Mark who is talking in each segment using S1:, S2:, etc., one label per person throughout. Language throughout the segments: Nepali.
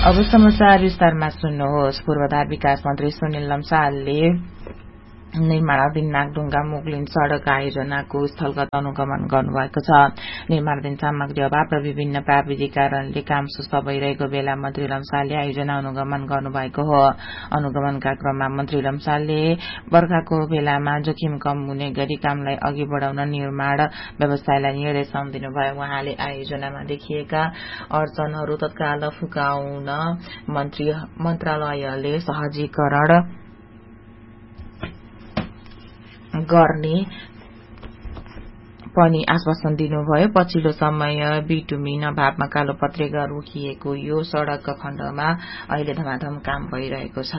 S1: अब समाचार विस्तारमा सुन्नुहोस्। पूर्वाधार विकास मन्त्री सुनिल लम्सालले निर्माणाधीन नागढुङ्गा मुगलिन सड़क आयोजनाको स्थलगत अनुगमन गर्नुभएको छ। निर्माणाधीन सामग्री अभाव र विभिन्न प्राविधिक कारणले काम सुस्त भइरहेको बेला मन्त्री लम्सालले आयोजना अनुगमन गर्नुभएको हो। अनुगमनका क्रममा मन्त्री लम्सालले बर्खाको बेलामा जोखिम कम हुने गरी कामलाई अघि बढ़ाउन निर्माण व्यवसायलाई निर्देशन दिनुभयो। उहाँले आयोजनामा देखिएका अडचनहरू तत्काल फुकाउन मन्त्रालयले सहजीकरण गर्ने पनि आश्वासन दिनुभयो। पछिल्लो समय बिटुमिन अभावमा कालोपत्रेका रोकिएको यो सड़क खण्डमा अहिले धमाधम काम भइरहेको छ।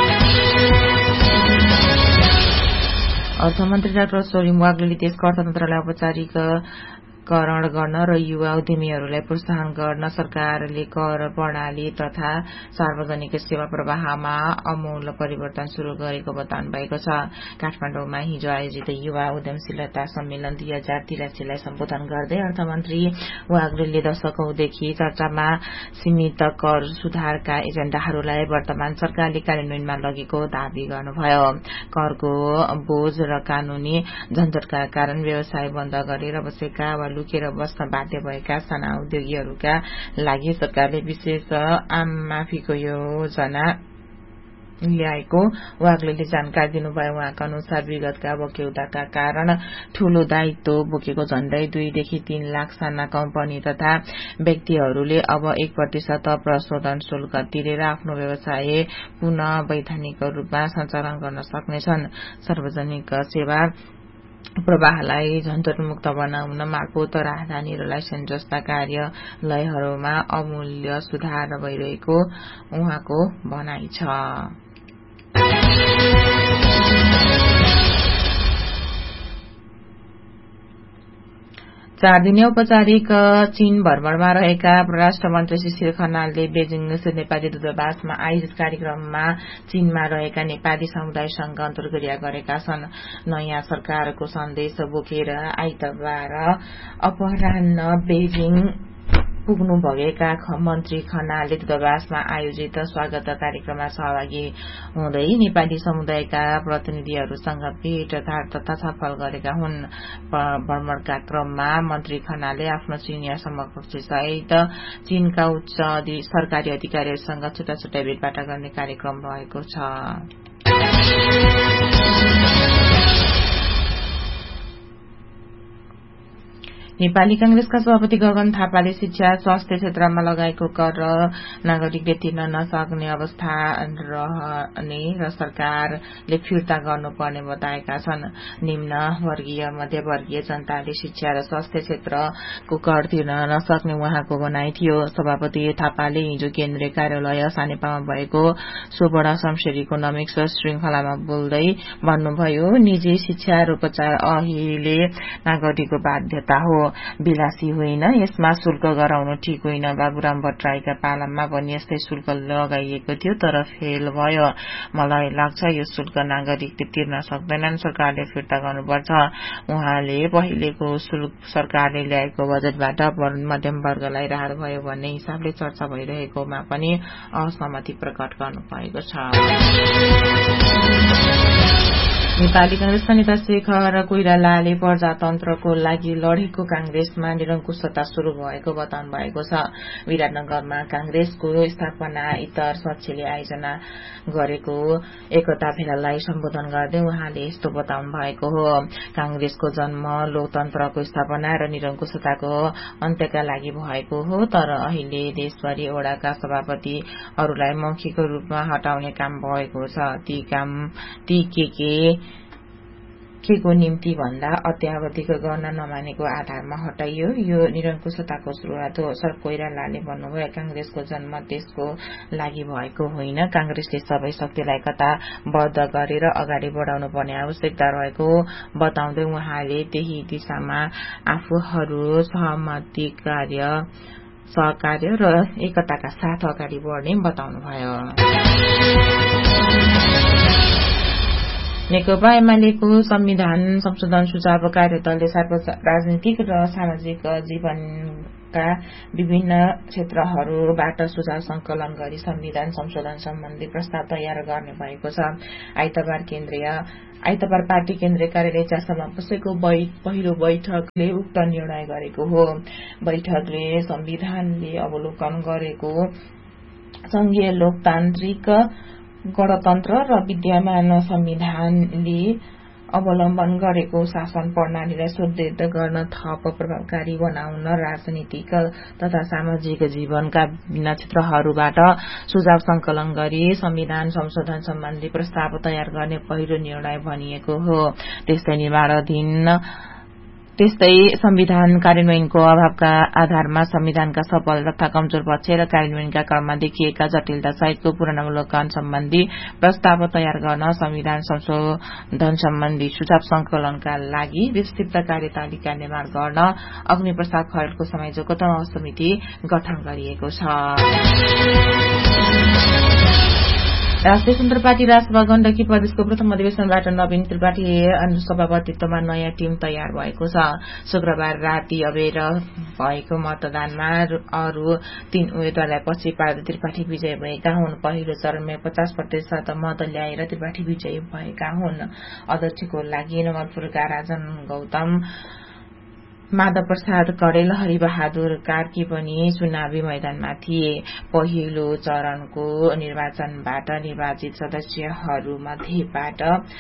S1: अर्थमन्त्री डाक्टर सोरिम वाग्लेले देशको अर्थतन्त्रलाई औपचारिकरण गर्न र युवा उद्यमीहरूलाई प्रोत्साहन गर्न सरकारले कर प्रणाली तथा सार्वजनिक सेवा प्रवाहमा अमूल परिवर्तन शुरू गरेको बताउनु भएको छ। काठमाडौँमा हिजो आयोजित युवा उद्यमशीलता सम्मेलन 2083 लाई सम्बोधन गर्दै अर्थमन्त्री वाग्लेले दशकौंदेखि चर्चामा सीमित कर सुधारका एजेण्डाहरूलाई वर्तमान सरकारले कार्यान्वयनमा लगेको दावी गर्नुभयो। करको बोझ र कानूनी झन्झटका कारण व्यवसाय बन्द गरेर बसेका वा लुकेर बस्न बाध्य भएका साना उद्योगीहरूका लागि सरकारले विशेष आम माफीको योजना ल्याएको वाग्लेले जानकारी दिनुभयो। उहाँका अनुसार विगतका वक्यौताका कारण ठूलो दायित्व बोकेको झण्डै 2 देखि 3 लाख साना कम्पनी तथा व्यक्तिहरूले अब 1% प्रशोधन शुल्क तिरेर आफ्नो व्यवसाय पुनः वैधानिक रूपमा सञ्चालन गर्न सक्नेछन्। सार्वजनिक सेवा प्रवाहलाई झन्झटमुक्त बनाउन मार्फत राजधानी र लाइसेन्स जस्ता कार्यालयहरूमा अमूल्य सुधार भइरहेको उहाँको भनाइ छ। 4 दिने औपचारिक चीन भ्रमणमा रहेका परराष्ट्र मन्त्री शिशिर खनालले बेजिङ स्थित नेपाली दूतावासमा आयोजित कार्यक्रममा चीनमा रहेका नेपाली समुदायसँग अन्तर्क्रिया गरेका छन्। नयाँ सरकारको सन्देश बोकेर आइतबार अपराह्न बेजिङ पुग्नु भएका मन्त्री खनालले दूतावासमा आयोजित स्वागत कार्यक्रममा सहभागी हुँदै नेपाली समुदायका प्रतिनिधिहरूसँग भेटघाट तथा छलफल गरेका हुन्। भ्रमणका क्रममा मन्त्री खनालले आफ्नो चिनिया समकक्षसहित चीनका उच्च सरकारी अधिकारीहरूसँग छुट्टा छुट्टै भेटवार्ता गर्ने कार्यक्रम रहेको छ। नेपाली कांग्रेसका सभापति गगन थापाले शिक्षा स्वास्थ्य क्षेत्रमा लगाएको कर र नागरिकले तिर्न नसक्ने अवस्था रहने र सरकारले फिर्ता गर्नुपर्ने बताएका छन्। निम्न वर्गीय मध्यवर्गीय जनताले शिक्षा र स्वास्थ्य क्षेत्रको कर तिर्न नसक्ने उहाँको भनाइ थियो। सभापति थापाले हिजो केन्द्रीय कार्यालय सानेपामा भएको स्वर्ण शमशेरीको नमिक्स श्रृंखलामा बोल्दै भन्नुभयो, निजी शिक्षा र उपचार अहिले नागरिकको बाध्यता हो, विलासी होइन। यसमा शुल्क गराउनु ठिक होइन। बाबुराम भट्टराईका पालामा पनि यस्तै शुल्क लगाइएको थियो तर फेल भयो। मलाई लाग्छ यो शुल्क नागरिकले तिर्न सक्दैनन्, सरकारले फिर्ता गर्नुपर्छ। उहाँले पहिलेको शुल्क सरकारले ल्याएको बजेटबाट मध्यम वर्गलाई राहत भयो भन्ने हिसाबले चर्चा भइरहेकोमा पनि असहमति प्रकट गर्नुभएको छ। नेपाली कांग्रेसका नेता शेखर कोइरालाले प्रजातन्त्रको लागि लडेको कांग्रेसमा निरंकुशता शुरू भएको बताउनु भएको छ। विराटनगरमा कांग्रेसको स्थापना इतर पक्षले आयोजना गरेको एकता भेलालाई सम्बोधन गर्दै उहाँले यस्तो बताउनु भएको हो। कांग्रेसको जन्म लोकतन्त्रको स्थापना र निरंकुशताको अन्त्यका लागि भएको हो, तर अहिले देशभरि ओडाका सभापतिहरूलाई मौखिक रूपमा हटाउने काम भएको छ। ती के को निम्ति भन्दा अत्यावधिक गर्न नमानेको आधारमा हटाइयो। यो निरंकुशताको शुरूआत हो। सर कोइरालाले भन्नुभयो, कांग्रेसको जन्म देशको लागि भएको होइन। कांग्रेसले सबै शक्तिलाई एकताबद्ध गरेर अगाडि बढाउनु पर्ने आवश्यकता रहेको बताउँदै उहाँले त्यही दिशामा आफूहरू सहकार्य र एकताका साथ अगाडि बढ्ने बताउनुभयो। नेकपा एमालेको संविधान संशोधन सुझाव कार्यदलले राजनीतिक र सामाजिक जीवन विभागका विभिन्न क्षेत्रहरूबाट सुझाव संकलन गरी संविधान संशोधन सम्बन्धी प्रस्ताव तयार गर्ने भएको छ। आइतबार पार्टी केन्द्रीय कार्यालय चासोमा बसेको पहिलो बैठकले उक्त निर्णय गरेको हो। बैठकले संविधानले अवलोकन गरेको संघीय लोकतान्त्रिक गणतन्त्र र विद्यमान संविधानले अवलम्बन गरेको शासन प्रणालीलाई सुदृढ गर्न, थप प्रभावकारी बनाउन राजनीतिक तथा सामाजिक जीवनका विभिन्न क्षेत्रहरूबाट सुझाव संकलन गरी संविधान संशोधन सम्बन्धी प्रस्ताव तयार गर्ने पहिलो निर्णय भनिएको हो। त्यस्तै संविधान कार्यान्वयनको अभावका आधारमा संविधानका सफल तथा कमजोर पक्ष र कार्यान्वयनका क्रममा देखिएका जटिलता सहितको पुनरावलोकन सम्बन्धी प्रस्ताव तयार गर्न संविधान संशोधन सम्बन्धी सुझाव संकलनका लागि विस्तृत कार्यतालिका निर्माण गर्न अग्निप्रसाद खरेलको संयोजकको तनहुँ समिति गठन गरिएको छ। राष्ट्रिय स्वतन्त्र पार्टी राजसभा गण्डकी प्रदेशको प्रथम अधिवेशनबाट नवीन त्रिपाठी सभापतित्वमा नयाँ टिम तयार भएको छ। शुक्रबार राति अबेर भएको मतदानमा अरू 3 उम्मेद्वारलाई पछि पार्दै त्रिपाठी विजय भएका हुन्। पहिलो चरणमा 50% मत ल्याएर त्रिपाठी विजयी भएका हुन्। अध्यक्षको लागि नवलपुरका राजन गौतम, माधव प्रसाद कडेल, हरिबहादुर कार्की पनि चुनावी मैदानमा थिए। पहिलो चरणको निर्वाचनबाट निर्वाचित सदस्यहरूमध्येबाट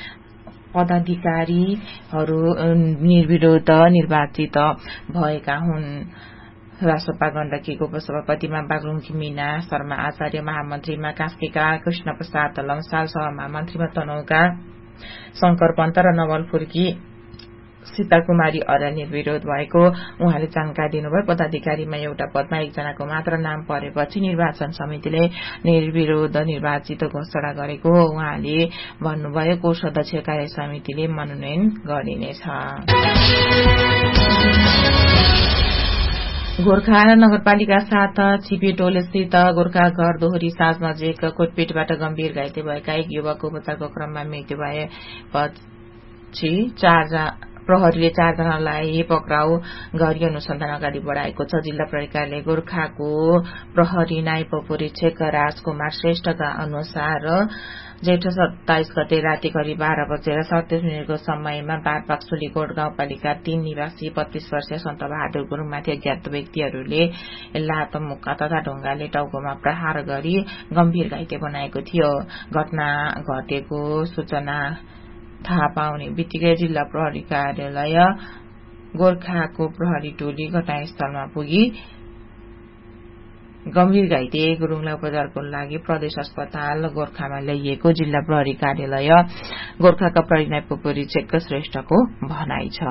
S1: पदाधिकारीहरू निर्विरोध निर्वाचित भएका हुन्। रासपा गण्डकीको उपसभापतिमा बागलुङकी मीना शर्मा आचार्य, महामन्त्रीमा कास्कीका कृष्ण प्रसाद लम्साल, सहमन्त्रीमा तनहुँका शंकर पन्त र नवलपुरकी सीता कुमारी अर्याल निर्विरोध भएको उहाँले जानकारी दिनुभयो। पदाधिकारीमा एउटा पदमा एकजनाको मात्र नाम परेपछि निर्वाचन समितिले निर्विरोध निर्वाचित घोषणा गरेको उहाँले भन्नुभयो। कोष अध्यक्ष कार्य समितिले मनोनयन गरिनेछ। गोर्खा नगरपालिका 7 छिपिटोलस्थित गोर्खा घर दोहोरी साँझ नजिक कोटपेटबाट गम्भीर घाइते भएका एक युवकको उपचारको क्रममा मृत्यु भएपछि प्रहरीले 4 जनालाई पक्राउ गरी अनुसन्धान अगाडि बढ़ाएको छ। जिल्ला प्रहरी कार्यालय गोर्खाको प्रहरी नायब परीक्षक राजकुमार श्रेष्ठका अनुसार जेठ 27 गते राति करिब 12:37 समयमा बारपाक सुलीकोट गाउँपालिका 3 निवासी 32 वर्षीय सन्त बहादुर गुरुङमाथि अज्ञात व्यक्तिहरूले लात, मुक्का तथा ढुङ्गाले टाउकोमा प्रहार गरी गम्भीर घाइते बनाएको थियो। घटना घटेको सूचना थाहा पाउने बित्तिकै जिल्ला प्रहरी कार्यालय गोर्खाको प्रहरी टोली घटनास्थलमा पुगी गम्भीर घाइते गुरुङलाई उपचारको लागि प्रदेश अस्पताल गोर्खामा ल्याइएको जिल्ला प्रहरी कार्यालय गोर्खाका प्रहरी नायब परीक्षक श्रेष्ठको भनाइ छ।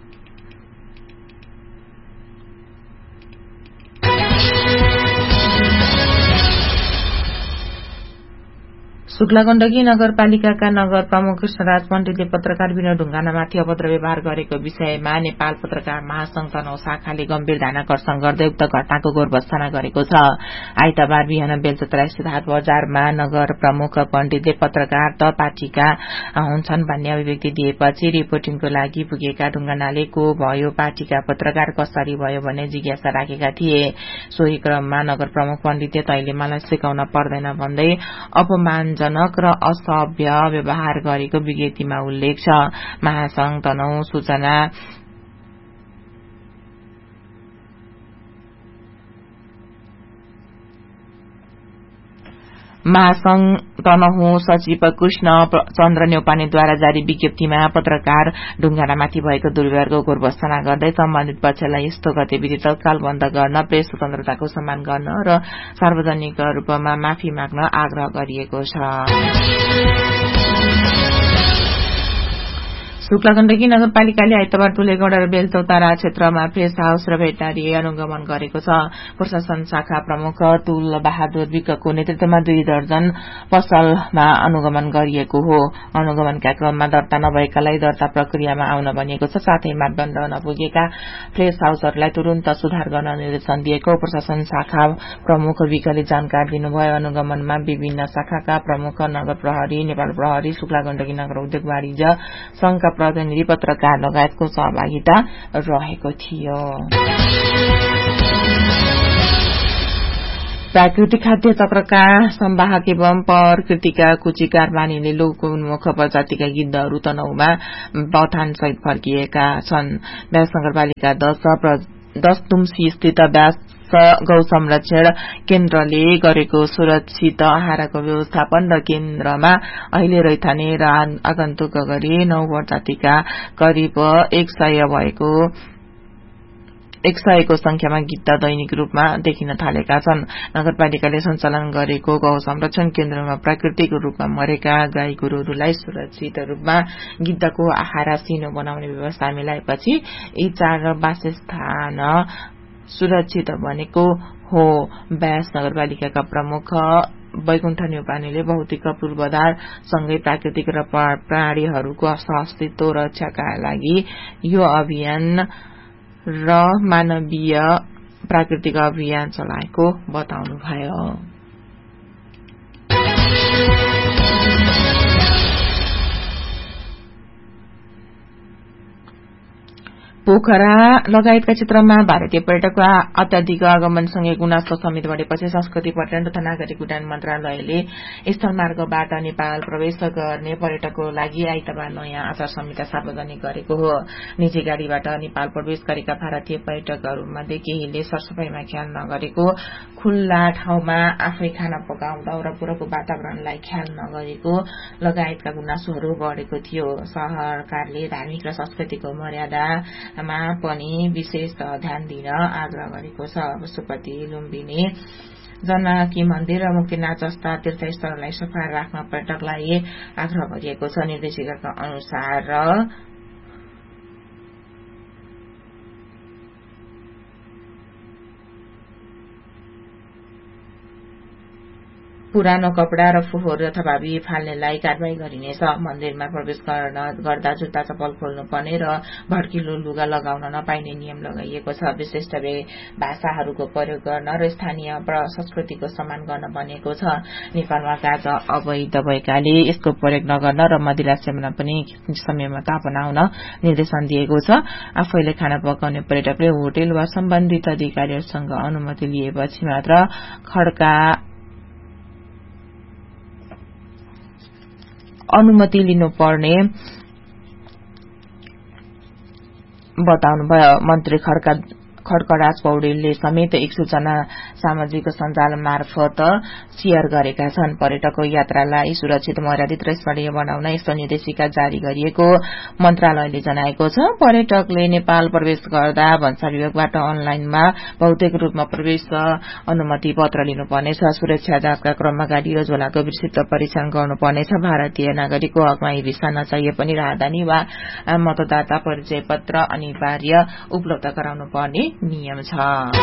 S1: शुक्ला गण्डकी नगरपालिकाका नगर प्रमुख कृष्णराज पण्डितले पत्रकार विनोद ढुङ्गानामाथि अभद्र व्यवहार गरेको विषयमा नेपाल पत्रकार महासंघ तनहुँ शाखाले गम्भीर ध्यानाकर्षण गर्दै उक्त घटनाको घोर भर्त्सना गरेको छ। आइतबार बिहान बेलचोत्रा स्थित हाट बजारमा नगर प्रमुख पण्डितले पत्रकार त पार्टीका हुन्छन् भन्ने अभिव्यक्ति दिएपछि रिपोर्टिङको लागि पुगेका ढुङ्गानाले को भयो, पार्टीका पत्रकार कसरी भयो भन्ने जिज्ञासा राखेका थिए। सोही क्रममा नगर प्रमुख पण्डितले तैले मलाई सिकाउन पर्दैन भन्दै अपमानजनक र असभ्य व्यवहार गरेको विज्ञप्तिमा उल्लेख छ। महासंघ तनहुँ सचिव कृष्ण चन्द्र न्यौपानेद्वारा जारी विज्ञप्तिमा पत्रकार ढुङ्गानामाथि भएको दुर्व्यवहारको घोर भर्त्सना गर्दै सम्बन्धित पक्षलाई यस्तो गतिविधि तत्काल बन्द गर्न, प्रेस स्वतन्त्रताको सम्मान गर्न र सार्वजनिक रूपमा माफी माग्न आग्रह गरिएको छ। शुक्ला गण्डकी नगरपालिकाले आइतबार टोलेगौडा र बेलचौतारा क्षेत्रमा प्रेस हाउस र भेटनारी अनुगमन गरेको छ। प्रशासन शाखा प्रमुख तुल बहादुर विकको नेतृत्वमा 2 दर्जन पसलमा अनुगमन गरिएको हो। अनुगमनका क्रममा दर्ता नभएकालाई दर्ता प्रक्रियामा आउन भनिएको छ। साथै मापदण्ड नपुगेका प्रेस हाउसहरूलाई तुरन्त सुधार गर्न निर्देशन दिएको प्रशासन शाखा प्रमुख विकले जानकारी दिनुभयो। अनुगमनमा विभिन्न शाखाका प्रमुख, नगर प्रहरी, नेपाल प्रहरी, शुक्ला गण्डकी नगर उद्योग वाणिज्य संघका प्रतिनिधि, पत्रकार लगायतको सहभागिता रहेको थियो। प्राकृतिक खाद्य चक्रका संवाहक एवं प्रकृतिका कुचिकार बानीले लोकोन्मुख प्रजातिका गिद्धहरू तनहुमा बथानसहित फर्किएका छन्। व्यास नगरपालिका 10 तुमसी स्थित व्यास गौ संरक्षण केन्द्रले गरेको सुरक्षित आहारको व्यवस्थापन र केन्द्रमा अहिले रैथाने र आगन्तुक गरी 9 प्रजातिका करिब 100 को संख्यामा गिद्ध दैनिक रूपमा देखिन थालेका छन्। नगरपालिकाले सञ्चालन गरेको गौ संरक्षण केन्द्रमा प्राकृतिक रूपमा मरेका गाई गोरुहरूलाई सुरक्षित रूपमा गिद्धको आहार सिनो बनाउने व्यवस्था मिलाएपछि यी 4 वासस्थान सुरक्षित बनेको हो। व्यास नगरपालिकाका प्रमुख वैकुण्ठ न्यौपानेले भौतिक पूर्वाधार सँगै प्राकृतिक र प्राणीहरूको अस्तित्व रक्षाका लागि यो अभियान र मानवीय प्राकृतिक अभियान चलाएको बताउनुभयो। पोखरा लगायतका क्षेत्रमा भारतीय पर्यटकको अत्याधिक आगमनसँगै गुनासो समेत बढेपछि संस्कृति पर्यटन तथा नागरिक उड्डयन मन्त्रालयले स्थलमार्गबाट नेपाल प्रवेश गर्ने पर्यटकको लागि आइतबार नयाँ आचार संहिता सार्वजनिक गरेको हो। निजी गाड़ीबाट नेपाल प्रवेश गरेका भारतीय पर्यटकहरूमध्ये केहीले सरसफाईमा ख्याल नगरेको, खुल्ला ठाउँमा आफै खाना पकाउँदा वरपरको वातावरणलाई ख्याल नगरेको लगायतका गुनासोहरू बढेको थियो। सरकारले धार्मिक र सांस्कृतिक मर्यादामा पनि विशेष ध्यान दिन आग्रह गरेको छ। पशुपति, लुम्बिनी, जनकी मन्दिर र मुक्तिनाथ जस्ता तीर्थस्थललाई सफा राख्न पर्यटकलाई आग्रह गरिएको छ। निर्देशिकाका अनुसार पुरानो कपड़ा र फोहोर अथवा भावी फाल्नेलाई कारवाही गरिनेछ। मन्दिरमा प्रवेश गर्दा जुत्ता चप्पल खोल्नुपर्ने र भड्किलो लुगा लगाउन नपाइने नियम लगाइएको छ। विशिष्ट भाषाहरूको प्रयोग गर्न र स्थानीय संस्कृतिको सम्मान गर्न भनिएको छ। नेपालमा गाँजा अवैध भएकाले यसको प्रयोग नगर्न र मदिरा सेवनमा पनि संयमता अपनाउन निर्देशन दिएको छ। आफैले खाना पकाउने पर्यटकले होटल वा सम्बन्धित अधिकारीहरूसँग अनुमति लिएपछि मात्र अनुमति लिनुपर्ने बताउनुभयो। मन्त्री खड्कराज पौडेलले समेत एक सूचना सामाजिक सञ्जाल मार्फत शेयर गरेका छन्। पर्यटकको यात्रालाई सुरक्षित, मर्यादित र स्मरणीय बनाउन यस्तो निर्देशिका जारी गरिएको मन्त्रालयले जनाएको छ। पर्यटकले नेपाल प्रवेश गर्दा भन्सार विभागबाट अनलाइनमा भौतिक रूपमा प्रवेश अनुमति पत्र लिनुपर्नेछ। सुरक्षा जाँचका क्रममा गाड़ी र झोलाको विस्तृत परीक्षण गर्नुपर्नेछ। भारतीय नागरिकको हकमा यी भिसा नचाहिए पनि राहदानी वा मतदाता परिचय पत्र अनिवार्य उपलब्ध गराउनुपर्ने नियम छ।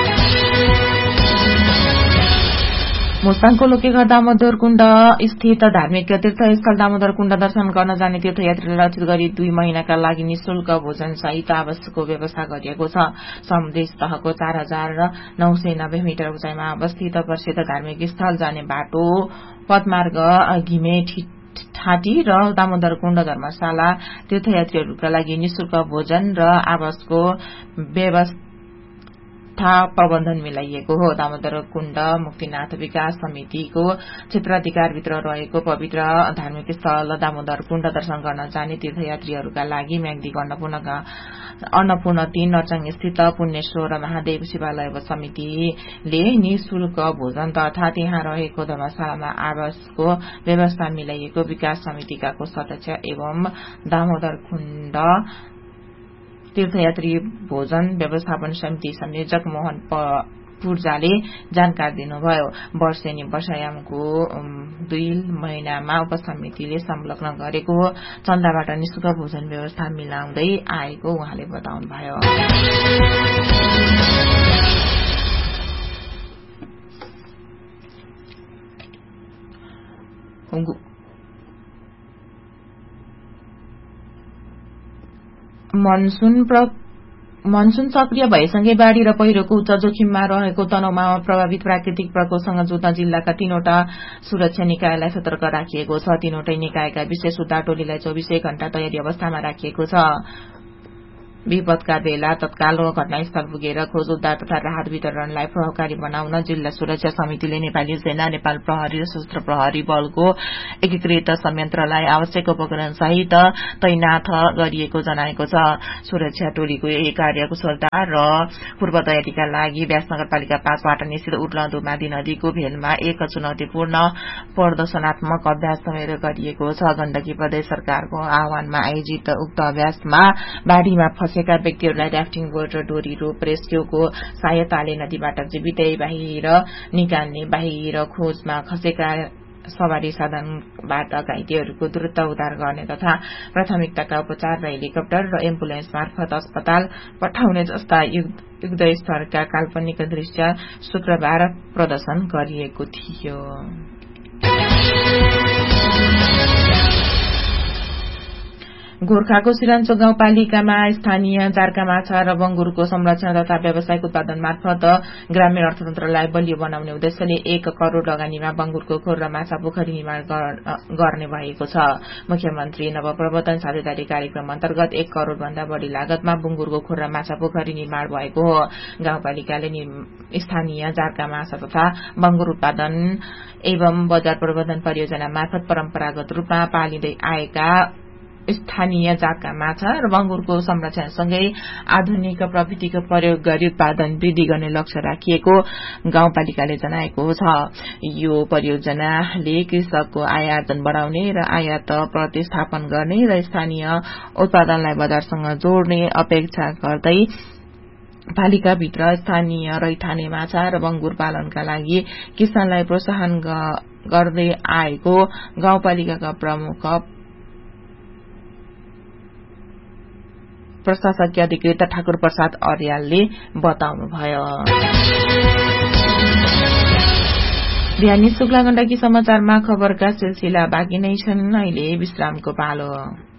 S1: मुस्ताङको लोकेगा दामोदर कुण्ड स्थित धार्मिक तीर्थस्थल दामोदर कुण्ड दर्शन गर्न जाने तीर्थयात्रीलाई लक्षित गरी 2 महिनाका लागि निशुल्क भोजन सहित आवासको व्यवस्था गरिएको छ। समुद्री तहको 4990 मिटर उचाइमा अवस्थित प्रसिद्ध धार्मिक स्थल जाने बाटो पदमार्ग घिमे ठाटी र दामोदर कुण्ड धर्मशाला तीर्थयात्रीहरूका लागि निशुल्क भोजन र आवासको व्यवस्था प्रबन्धन मिलाइएको हो। दामोदर कुण्ड मुक्तिनाथ विकास समितिको क्षेत्राधिकारभित्र रहेको पवित्र धार्मिक स्थल दामोदर कुण्ड दर्शन गर्न जाने तीर्थयात्रीहरूका लागि म्याग्दी अन्नपूर्ण 3 नर्चाङ स्थित पुण्येश्वर महादेव शिवालय समितिले निशुल्क भोजन तथा त्यहाँ रहेको धर्मशालामा आवासको व्यवस्था मिलाइएको विकास समितिका कोषाध्यक्ष एवं दामोदर कुण्ड तीर्थयात्री भोजन व्यवस्थापन समिति संयोजक मोहन पूर्जाले जानकारी दिनुभयो। वर्षेनी वर्षायामको 2 महिनामा उपसमितिले संलग्न गरेको चन्दाबाट निशुल्क भोजन व्यवस्था मिलाउँदै आएको उहाँले बताउनुभयो। मनसून मनसून सक्रिय भएसँगै बाढ़ी र पहिरोको उच्च जोखिममा रहेको तनहुमा प्रभावित प्राकृतिक प्रकोपसँग जुझ्न जिल्लाका 3वटा सुरक्षा निकायलाई सतर्क राखिएको छ। 3वटै निकायका विशेष उद्धार टोलीलाई 24 घण्टा तयारी अवस्थामा राखिएको छ। विपदका बेला तत्काल घटनास्थल पुगेर खोज उद्धार तथा राहत वितरणलाई प्रभावकारी बनाउन जिल्ला सुरक्षा समितिले नेपाली सेना, नेपाल प्रहरी र सशस्त्र प्रहरी बलको एकीकृत संयन्त्रलाई आवश्यक उपकरण सहित तैनाथ गरिएको जनाएको छ। सुरक्षा टोलीको यही कार्यकुशलता र पूर्व तयारीका लागि व्यास नगरपालिका 5 बाट निश्चित उर्लदो मादी नदीको भेलमा एक चुनौतीपूर्ण प्रदर्शनात्मक अभ्यास समेत गरिएको छ। गण्डकी प्रदेश सरकारको आह्वानमा आयोजित उक्त अभ्यासमा बाढ़ीमा फँसेका व्यक्तिहरूलाई राफ्टिङ बोट र डोरी रोप रेस्क्यूको सहायताले नदीबाट जीवितै बाहिर निकाल्ने, बाहिर खोजमा खसेका सवारी साधनबाट घाइतेहरूको द्रुत उद्धार गर्ने तथा प्राथमिकताका उपचार र हेलिकप्टर र एम्बुलेन्स मार्फत अस्पताल पठाउने जस्ता युद्ध स्तरका काल्पनिक दृश्य शुक्रबार प्रदर्शन गरिएको थियो। गोर्खाको सिराञ्चो गाउँपालिकामा स्थानीय जार्का माछा र बंगुरको संरक्षण तथा व्यावसायिक उत्पादन मार्फत ग्रामीण अर्थतन्त्रलाई बलियो बनाउने उद्देश्यले 1 करोड़ लगानीमा बंगुरको खोर र माछा पोखरी निर्माण गर्ने भएको छ। मुख्यमन्त्री नवप्रवर्तन साझेदारी कार्यक्रम अन्तर्गत 1 करोड़ भन्दा बढ़ी लागतमा बंगुरको खोर र माछा पोखरी निर्माण भएको हो। गाउँपालिकाले स्थानीय जार्का माछा तथा बंगुर उत्पादन एवं बजार प्रबन्धन परियोजना मार्फत परम्परागत रूपमा पालिँदै आएका स्थानीय जातका माछा र बंगुरको संरक्षणसँगै आधुनिक प्रविधिको प्रयोग गरी उत्पादन वृद्धि गर्ने लक्ष्य राखिएको गाउँपालिकाले जनाएको छ। यो परियोजनाले कृषकको आय आर्जन बढ़ाउने र आयात प्रतिस्थापन गर्ने र स्थानीय उत्पादनलाई बजारसँग जोड्ने अपेक्षा गर्दै पालिकाभित्र स्थानीय रैथाने माछा र बंगुर पालनका लागि किसानलाई प्रोत्साहन गर्दै आएको गाउँपालिकाका प्रमुख प्रशासकीय अधिकृत ठाकुर प्रसाद अर्यालले बताउनुभयो। बिहानी शुक्ला गण्डकी समाचारमा खबरका सिलसिला बाँकी नै छन्। अहिले विश्रामको पालो।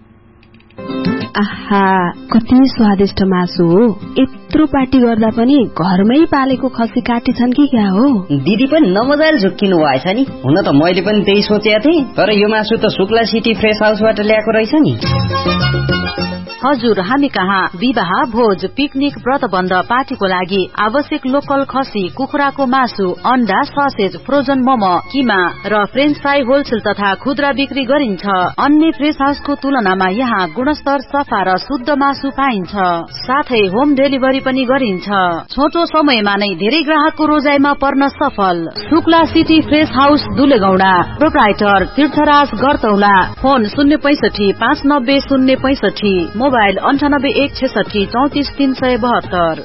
S2: आहा, कति स्वादिष्ट मासु हो। यत्रो पार्टी गर्दा पनि घरमै पालेको खसी काटेछन् कि क्या हो?
S3: दिदी पनि नमजाले झुक्किनु भएछ नि। हुन त मैले पनि त्यही सोचेको थिएँ, तर यो मासु त शुक्ला सिटी फ्रेश हाउसबाट ल्याएको रहेछ नि।
S4: हजुर, हामी कहाँ विवाह, भोज, पिकनिक, व्रतबन्ध, पार्टीको लागि आवश्यक लोकल खसी, कुखुराको मासु, अण्डा, ससेज, फ्रोजन मोमो, किमा र फ्रेन्च फ्राई होलसेल तथा खुद्रा बिक्री गरिन्छ। अन्य फ्रेश हाउसको तुलनामा यहाँ गुणस्तर, सफा र शुद्ध मासु पाइन्छ। साथै होम डेलिभरी पनि गरिन्छ। छोटो समयमा नै धेरै ग्राहकको रोजाइमा पर्न सफल। Shukla city fresh house दुलेगौडा, proprietor तीर्थराज गरतौला। Phone 065 590 065, mobile 98 166 34 372।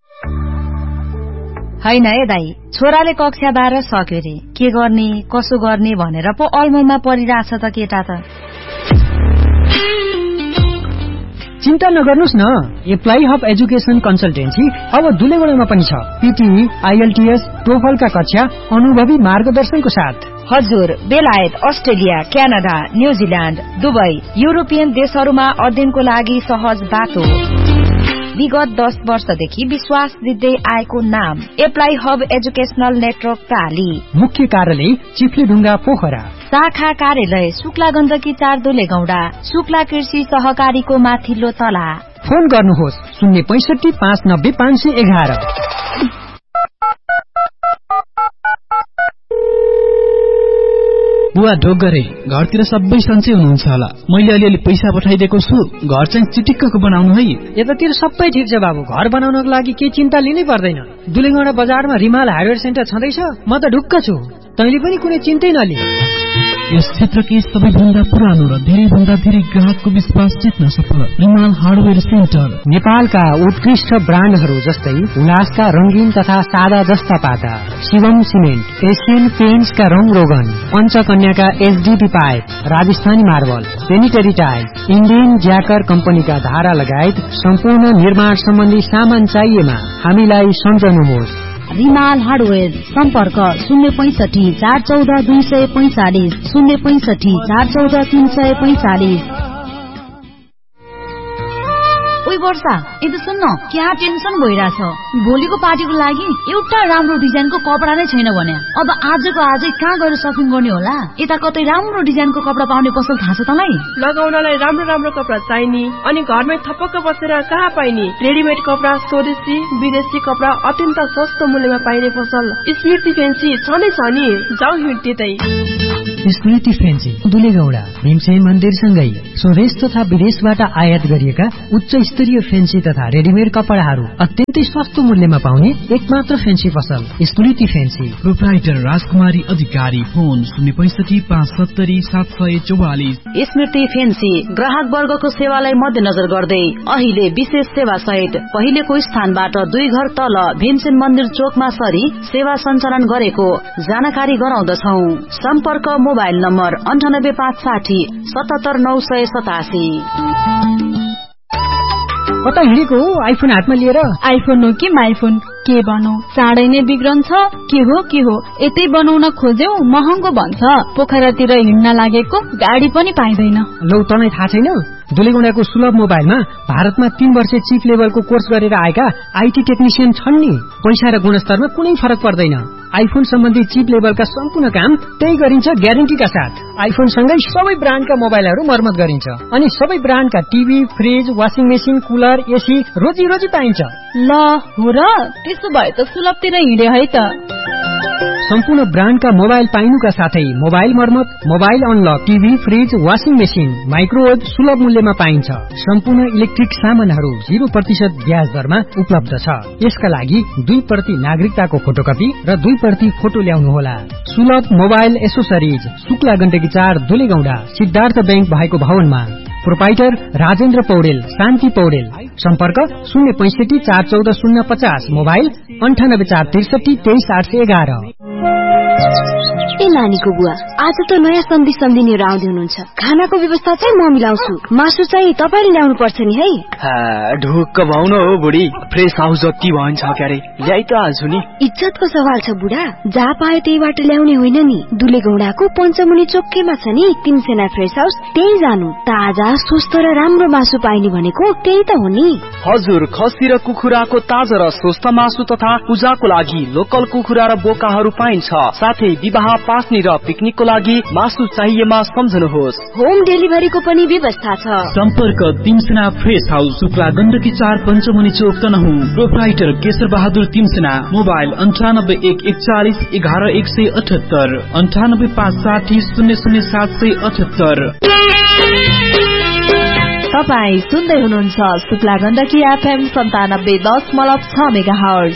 S5: हैन है दाई, छोराले कक्षा 12 सक्यो रे, के गर्ने कसो गर्ने भनेर पो अलमलमा परिरहेछ त केटा त।
S6: चिन्ता नगर्नुस् न, एप्लाई हब एजुकेशन कन्सल्टेन्सी अब दुलेगौडामा पनि छ। पीटीई, आईएलटीएस, टोफलका कक्षा अनुभवी मार्गदर्शनको साथ।
S5: हजुर, बेलायत, Australia, Canada, New Zealand, Dubai, European देशहरूमा अध्ययनको लागि सहज बाटो। विगत 10 वर्षदेखि विश्वास दिँदै आएको नाम एप्लाई हब एजुकेशनल नेटवर्क प्राली।
S6: मुख्य कार्यालय चिफ्लेढुङ्गा पोखरा।
S5: शाखा कार्यालय शुक्ला गण्डकी 4 दुलेगौडा, शुक्ला कृषि सहकारीको माथिल्लो तला।
S6: फोन गर्नुहोस् 065 590 511।
S7: बुवा ढोक गरे, घरतिर सबै सन्चै हुनुहुन्छ होला। मैले अलिअलि पैसा पठाइदिएको छु, घर चाहिँ चिटिक्कको बनाउनु है।
S6: यतातिर सबै ठिक छ बाबु, घर बनाउनको लागि केही चिन्ता लिनै पर्दैन। दुलेगौडा बजारमा रिमाल हार्डवेयर सेन्टर छँदैछ, म त ढुक्क छु। तैँले पनि कुनै चिन्तै नलि।
S7: यस क्षेत्रकै सबैभन्दा पुरानो र धेरैभन्दा धेरै ग्राहकको विश्वास जित्न सफल रिमाल हार्डवेयर सेन्टर।
S6: नेपालका उत्कृष्ट ब्रान्डहरू जस्तै उल्लासका रंगीन तथा सादा जस्ता पाता, शिवम सिमेन्ट, एशियन पेन्ट्सका रङ रोगन, पञ्चकन्याका HDP pipe, Rajasthani marble, sanitary tile, Indian ज्याकर कम्पनीका धारा लगायत सम्पूर्ण निर्माण सम्बन्धी सामान चाहिएमा हामीलाई सम्झनुहोस्।
S5: रिमाल हार्डवेयर, सम्पर्क 065 414 245 065 414 345।
S4: ओइ
S8: वर्षा यदि सुन्न क्या टेन्सन भइरहेछ भोलिको पार्टीको लागि एउटा राम्रो डिजाइनको कपडा नै छैन भने अब आजको आजै कहाँ गएर सपिङ गर्ने होला यता कतै राम्रो डिजाइनको कपडा पाउने पसल थाहा छ तँलाई
S9: लगाउनलाई राम्रो राम्रो कपडा चाहिने अनि घरमै थपक्क बसेर कहाँ पाइने रेडिमेड कपडा स्वदेशी विदेशी कपडा अत्यन्त सस्तो मूल्यमा पाइने पसल स्मृति फेन्सी छँदै छ नि जाऊ हिँड त्यतै
S6: स्मृति फेन्सी दुलेगौडा भीमसेन मन्दिरसँगै स्वदेश तथा विदेशबाट आयात गरिएका उच्च स्तरीय फेन्सी तथा रेडिमेड कपडाहरू अत्यन्तै सस्तो मूल्यमा पाउने एकमात्र फेन्सी पसल स्मृति फेन्सी
S7: प्रोप्राइटर राजकुमारी अधिकारी फोन 06570
S4: स्मृति फेन्सी ग्राहक वर्गको सेवालाई मध्यनजर गर्दै अहिले विशेष सेवा सहित पहिलेको स्थानबाट 2 घर तल भीमसेन मन्दिर चोकमा सरी सेवा सञ्चालन गरेको जानकारी गराउँदछौ। सम्पर्क मोबाइल नम्बर 9856 77987।
S6: कता हिँडेको हो आइफोन हातमा लिएर?
S2: आइफोन हो कि माइफोन के बनाऊ चाँडै नै बिग्रन्छ के हो यतै बनाउन खोज्यौ महँगो भन्छ पोखरातिर हिँड्न लागेको गाडी पनि पाइँदैन।
S6: लौ तँलाई थाहा छैन दुलेगौडाको सुलभ मोबाइलमा भारतमा 3 वर्ष चिप लेभलको कोर्स गरेर आएका आईटी टेक्निशियन छन् नि। पैसा र गुणस्तरमा कुनै फरक पर्दैन। आइफोन सम्बन्धी चिप लेभलका सम्पूर्ण काम त्यही गरिन्छ ग्यारेन्टीका साथ। आइफोन सँगै सबै ब्रान्डका मोबाइलहरू मर्मत गरिन्छ अनि सबै ब्रान्डका TV fridge washing machine cooler AC रोजी पाइन्छ।
S2: ल हो र त्यसो भए त सुलभतिर हिँडे है त।
S6: सम्पूर्ण ब्रान्डका मोबाइल पाइनुका साथै मोबाइल मर्मत mobile unlock TV fridge washing machine microwave सुलभ मूल्यमा पाइन्छ। सम्पूर्ण इलेक्ट्रिक सामानहरू 0% ब्याज दरमा उपलब्ध छ। यसका लागि 2% नागरिकताको फोटोकपी र 2% फोटो ल्याउनुहोला। सुलभ mobile accessories Shukla Gandaki 4 दुलेगौडा Siddhartha bank भएको भवनमा। प्रोपाइटर राजेन्द्र पौडेल शान्ति पौडेल। सम्पर्क 065 414 050 मोबाइल 98 463 23811।
S2: ए नानीको बुवा आज त नयाँ सम्झिनेहरू आउँदै हुनुहुन्छ खानाको व्यवस्था चाहिँ म मिलाउँछु मासु चाहिँ तपाईले ल्याउनु पर्छ नि है।
S10: ढुक्क भाउन हो बुढी फ्रेस हाउस जति भन्छ क्यारे ल्याइ त हाल्छु नि।
S2: इज्जतको सवाल छ बुढा जहाँ पायो त्यहीबाट ल्याउने होइन नि। दुलेगौडाको पञ्चमुनि चोकैमा छ नि तिमसेना फ्रेस हाउस त्यही जानु। ताजा स्वस्थ र राम्रो मासु पाइने भनेको त्यही त हो नि।
S10: हजुर खसी र कुखुराको ताजा र स्वस्थ मासु तथा पूजाको लागि लोकल कुखुरा र बोकाहरू पाइन्छ। साथै विवाह पास्नी र पिकनिकको लागि मासु चाहिएमा सम्झनुहोस्।
S2: होम डेलिभरीको पनि व्यवस्था छ।
S7: सम्पर्क तिमसेना फ्रेस हाउस शुक्ला गण्डकी 4 पञ्चमुनि चोक तनहुँ। प्रोप्राइटर केशर बहादुर तिमसेना मोबाइल 98 141 11 178 98 560 00778।
S5: तपाई सुन्दै हुनुहुन्छ शुक्ला गण्डकी FM 97.6 मेगाहर्ज।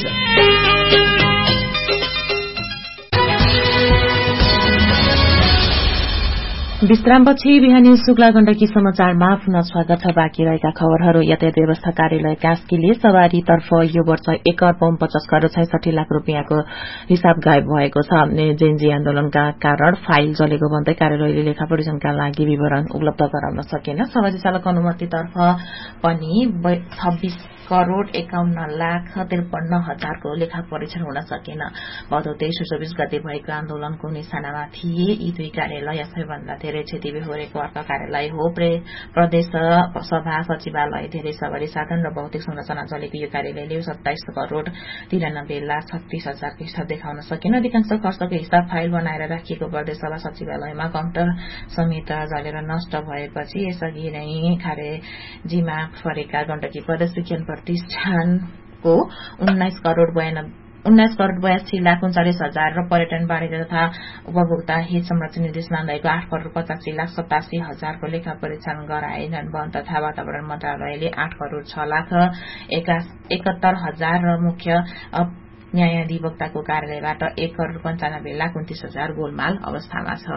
S1: विश्रामपछि बिहानी शुक्ला गण्डकी समाचारमा पुनः स्वागत छ। बाँकी रहेका खबरहरू यातायात व्यवस्था कार्यालय कास्कीले सवारी तर्फ यो वर्ष 1 अर्ब 50 करोड़ 66 लाख रुपियाँको हिसाब गायब भएको छ। जेनजी आन्दोलनका कारण फाइल जलेको भन्दै कार्यालयले लेखा परीक्षणका लागि विवरण उपलब्ध गराउन सकेन। सवारी चालक अनुमति तर्फ पनि 26 करोड़ 51 लाख 53 हजारको लेखा परीक्षण हुन सकेन। भदौ 23 र 24 गते भएको आन्दोलनको निशानामा थिए यी दुई कार्यालय। सबैभन्दा धेरै क्षति बेहोरेको अर्का कार्यालय हो प्रदेश सभा सचिवालय। धेरै सवारी साधन र भौतिक संरचना जलेको यो कार्यालयले 27 करोड़ 93 लाख 36 हजारको हिसाब देखाउन सकेन। अधिकांश खर्चको हिसाब फाइल बनाएर राखिएको प्रदेश सभा सचिवालयमा कम्प्युटर समेत जलेर नष्ट भएपछि यसअघि नै खारेजीमा परेका गण्डकी प्रदेश विज्ञान प्रतिष्ठानको 19 करोड़ 82 लाख 39 हजार र पर्यटन वाणिज्य तथा उपभोक्ता हित संरक्षण निर्देशनालयको 8 करोड़ 85 लाख 87 हजारको लेखा परीक्षण गराएनन्। वन तथा वातावरण मन्त्रालयले 8 करोड़ 6 लाख 71 हजार र मुख्य न्यायाधिवक्ताको कार्यालयबाट 1 करोड़ 95 लाख 29 हजार गोलमाल अवस्थामा छ।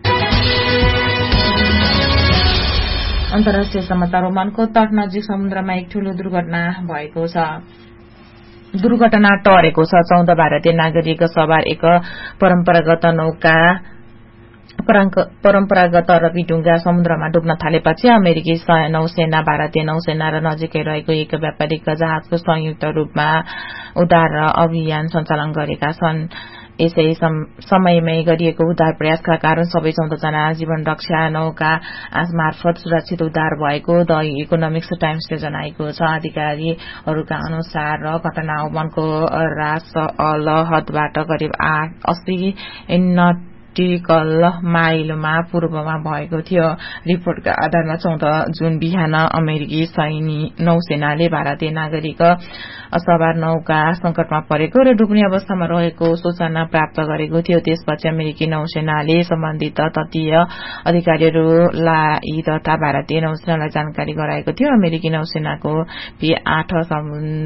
S1: अन्तर्राष्ट्रिय समाचार ओमानको तट नजिक समुद्रमा एक ठूलो दुर्घटना भएको छ। दुर्घटना टरेको छ। 14 भारतीय नागरिक सवार एक परम्परागत रविढुङ्गा समुद्रमा डुब्न थालेपछि अमेरिकी नौसेना भारतीय नौसेना र नजिकै रहेको एक व्यापारिक जहाजको संयुक्त रूपमा उद्धार अभियान सञ्चालन गरेका छन्। यसै समयमै गरिएको उद्धार प्रयासका कारण सबै 14 जना जीवन रक्षा नौका मार्फत सुरक्षित उद्धार भएको द इकोनोमिक्स टाइम्सले जनाएको छ। अधिकारीहरूका अनुसार घटना ओमानको रास अल हदबाट करिब 80 नटिकल माइलमा पूर्वमा भएको थियो। रिपोर्टका आधारमा 14 जुन बिहान अमेरिकी नौसेनाले भारतीय नागरिक सवार नौका संकटमा परेको र डुब्ने अवस्थामा रहेको सूचना प्राप्त गरेको थियो। त्यसपछि अमेरिकी नौसेनाले सम्बन्धित तटीय अधिकारीहरूलाई तथा भारतीय नौसेनालाई जानकारी गराएको थियो। अमेरिकी नौसेनाको P-8